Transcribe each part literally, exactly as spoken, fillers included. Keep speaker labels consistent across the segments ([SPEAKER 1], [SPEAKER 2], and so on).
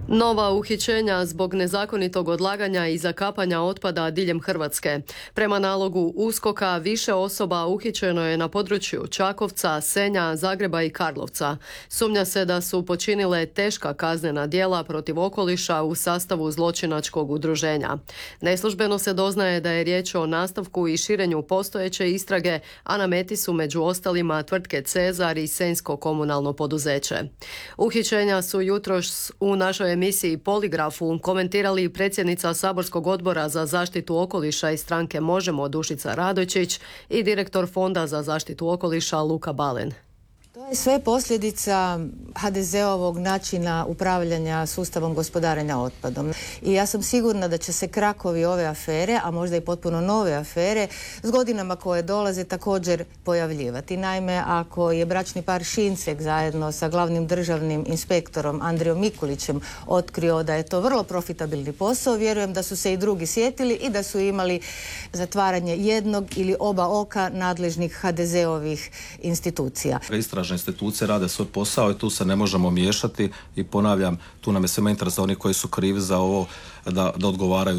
[SPEAKER 1] Nova uhićenja zbog nezakonitog odlaganja i zakapanja otpada diljem Hrvatske. Prema nalogu USKOK-a više osoba uhićeno je na području Čakovca, Senja, Zagreba i Karlovca. Sumnja se da su počinile teška kaznena djela protiv okoliša u sastavu zločinačkog udruženja. Neslužbeno se doznaje da je riječ o nastavku i širenju postojeće istrage, a na meti su među ostalima tvrtke Cezar i Senjsko komunalno poduzeće. Uhićenja su jutros u našoj emisiji Poligrafu komentirali predsjednica Saborskog odbora za zaštitu okoliša iz stranke Možemo Dušica Radojčić i direktor Fonda za zaštitu okoliša Luka Balen.
[SPEAKER 2] To je sve posljedica ha de zeovog načina upravljanja sustavom gospodarenja otpadom. I ja sam sigurna da će se krakovi ove afere, a možda i potpuno nove afere, s godinama koje dolaze također pojavljivati. Naime, ako je bračni par Šincek zajedno sa glavnim državnim inspektorom Andrijom Mikulićem otkrio da je to vrlo profitabilni posao, vjerujem da su se i drugi sjetili i da su imali zatvaranje jednog ili oba oka nadležnih ha de zeovih institucija.
[SPEAKER 3] Institucije rade svoj posao i tu se ne možemo miješati i ponavljam, tu nam je svema interes za oni koji su krivi za ovo da, da odgovaraju.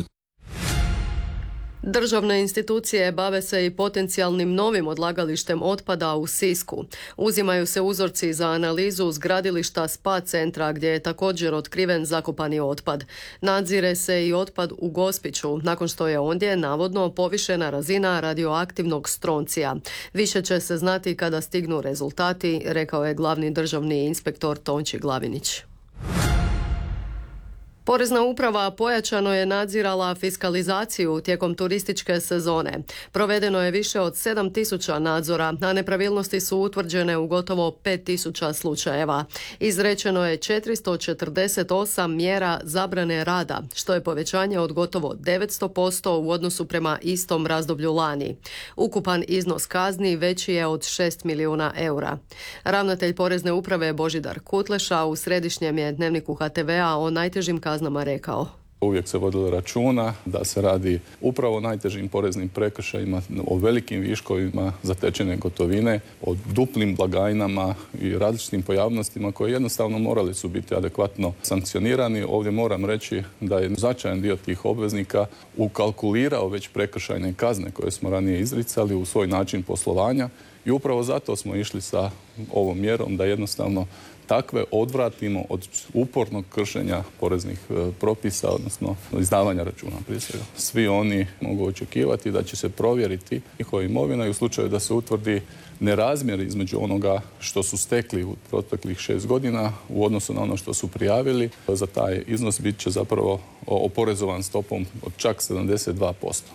[SPEAKER 1] Državne institucije bave se i potencijalnim novim odlagalištem otpada u Sisku. Uzimaju se uzorci za analizu s gradilišta spa centra gdje je također otkriven zakopani otpad. Nadzire se i otpad u Gospiću, nakon što je ondje navodno povišena razina radioaktivnog stroncija. Više će se znati kada stignu rezultati, rekao je glavni državni inspektor Tonči Glavinić. Porezna uprava pojačano je nadzirala fiskalizaciju tijekom turističke sezone. Provedeno je više od sedam tisuća nadzora, a nepravilnosti su utvrđene u gotovo pet tisuća slučajeva. Izrečeno je četiristo četrdeset osam mjera zabrane rada, što je povećanje od gotovo devetsto posto u odnosu prema istom razdoblju lani. Ukupan iznos kazni veći je od šest milijuna eura. Ravnatelj Porezne uprave Božidar Kutleša u središnjem je dnevniku ha te vea o najtežim kaznama rekao.
[SPEAKER 4] Uvijek se vodilo računa da se radi upravo o najtežim poreznim prekršajima, o velikim viškovima zatečene gotovine, o duplim blagajnama i različitim pojavnostima koje jednostavno morali su biti adekvatno sankcionirani. Ovdje moram reći da je značajan dio tih obveznika ukalkulirao već prekršajne kazne koje smo ranije izricali u svoj način poslovanja i upravo zato smo išli sa ovom mjerom da jednostavno takve odvratimo od upornog kršenja poreznih e, propisa, odnosno izdavanja računa prije svega. Svi oni mogu očekivati da će se provjeriti njihova imovina i u slučaju da se utvrdi nerazmjer između onoga što su stekli u proteklih šest godina u odnosu na ono što su prijavili, za taj iznos bit će zapravo oporezovan stopom od čak sedamdeset dva posto.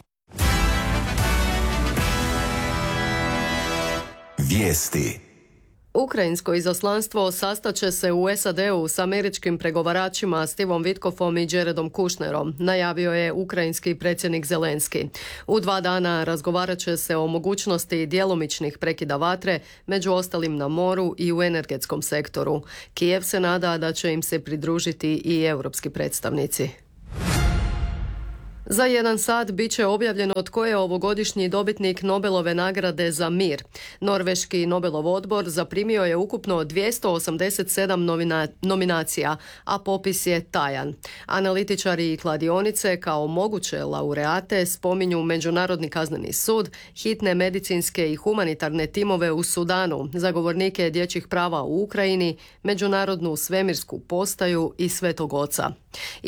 [SPEAKER 1] Vijesti. Ukrajinsko izaslanstvo sastaće se u es a de-u s američkim pregovaračima Stevom Witkofom i Jaredom Kushnerom, najavio je ukrajinski predsjednik Zelenski. U dva dana razgovarat će se o mogućnosti djelomičnih prekida vatre, među ostalim na moru i u energetskom sektoru. Kijev se nada da će im se pridružiti i europski predstavnici. Za jedan sat bit će objavljeno tko je ovogodišnji dobitnik Nobelove nagrade za mir. Norveški Nobelov odbor zaprimio je ukupno dvjesto osamdeset sedam novina, nominacija, a popis je tajan. Analitičari i kladionice kao moguće laureate spominju Međunarodni kazneni sud, hitne medicinske i humanitarne timove u Sudanu, zagovornike dječjih prava u Ukrajini, Međunarodnu svemirsku postaju i Svetog Oca.